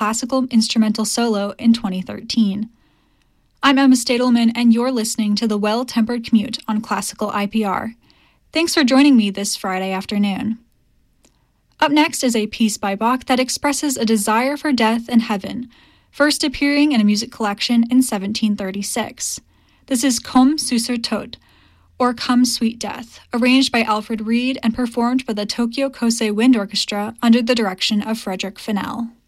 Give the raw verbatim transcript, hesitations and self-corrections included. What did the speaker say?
classical instrumental solo in twenty thirteen. I'm Emma Stadelman, and you're listening to The Well-Tempered Commute on Classical I P R. Thanks for joining me this Friday afternoon. Up next is a piece by Bach that expresses a desire for death and heaven, first appearing in a music collection in seventeen thirty-six. This is Komm, süßer Tod, or Come, Sweet Death, arranged by Alfred Reed and performed by the Tokyo Kosei Wind Orchestra under the direction of Frederick Fennell.